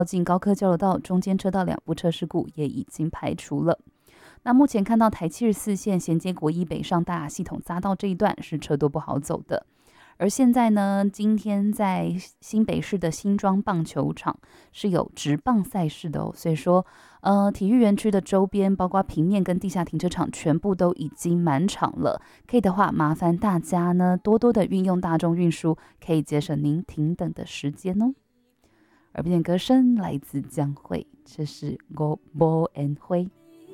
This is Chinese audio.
进高科交流道中间车道2部车事故也已经排除了。那目前看到台74线衔接国一北上大雅系统匝道这一段是车多不好走的。而现在呢，今天在新北市的新庄棒球场是有职棒赛事的哦，所以说，体育园区的周边，包括平面跟地下停车场，全部都已经满场了。可以的话，麻烦大家呢多多的运用大众运输，可以节省您停等的时间哦。耳边的歌声来自江蕙，这是我无缘花。